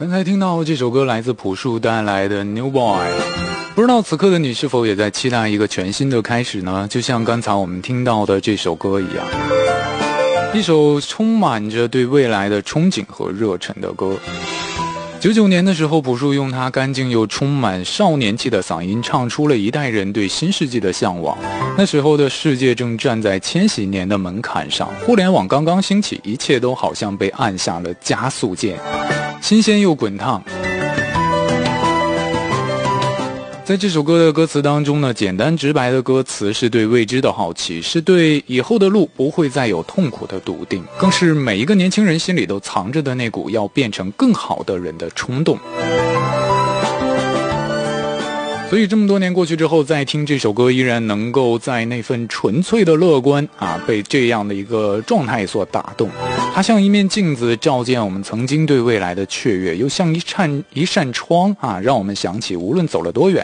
刚才听到这首歌来自朴树带来的 New Boy， 不知道此刻的你是否也在期待一个全新的开始呢？就像刚才我们听到的这首歌一样，一首充满着对未来的憧憬和热忱的歌。99年的时候，朴树用他干净又充满少年气的嗓音唱出了一代人对新世纪的向往。那时候的世界正站在千禧年的门槛上，互联网刚刚兴起，一切都好像被按下了加速键，新鲜又滚烫。在这首歌的歌词当中呢，简单直白的歌词是对未知的好奇，是对以后的路不会再有痛苦的笃定，更是每一个年轻人心里都藏着的那股要变成更好的人的冲动。所以这么多年过去之后，再听这首歌，依然能够在那份纯粹的乐观被这样的一个状态所打动。它像一面镜子，照见我们曾经对未来的雀跃，又像一扇窗让我们想起无论走了多远，